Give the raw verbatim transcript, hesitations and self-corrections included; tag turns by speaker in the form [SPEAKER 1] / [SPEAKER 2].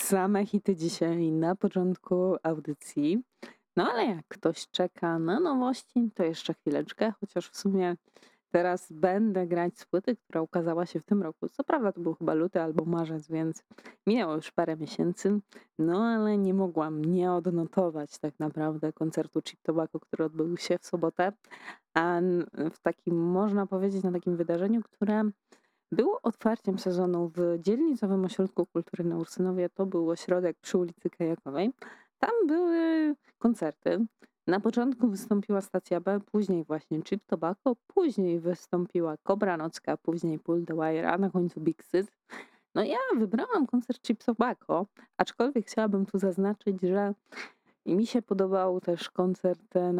[SPEAKER 1] Same hity dzisiaj na początku audycji. No ale jak ktoś czeka na nowości, to jeszcze chwileczkę, chociaż w sumie teraz będę grać z płyty, która ukazała się w tym roku. Co prawda to był chyba luty albo marzec, więc minęło już parę miesięcy, no ale nie mogłam nie odnotować tak naprawdę koncertu Cheap Tobacco, który odbył się w sobotę, a n- w takim, można powiedzieć, na takim wydarzeniu, które było otwarciem sezonu w dzielnicowym ośrodku kultury na Ursynowie. To był ośrodek przy ulicy Kajakowej. Tam były koncerty. Na początku wystąpiła stacja B, później właśnie Cheap Tobacco, później wystąpiła Kobra Nocka, później Pull the Wire, a na końcu Big Syd. No ja wybrałam koncert Cheap Tobacco, aczkolwiek chciałabym tu zaznaczyć, że mi się podobał też koncert